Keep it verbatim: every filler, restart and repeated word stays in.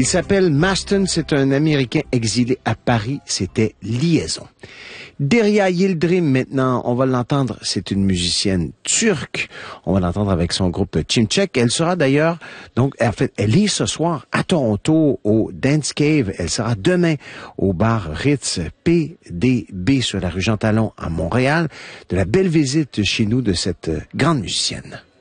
Il s'appelle Maston, c'est un Américain exilé à Paris, c'était Liaison. Derya Yildirim, maintenant, on va l'entendre, c'est une musicienne turque. On va l'entendre avec son groupe Chimchek. Elle sera d'ailleurs, donc, en fait, elle est ce soir à Toronto au Dance Cave. Elle sera demain au bar Ritz P D B sur la rue Jean Talon à Montréal. De la belle visite chez nous de cette grande musicienne.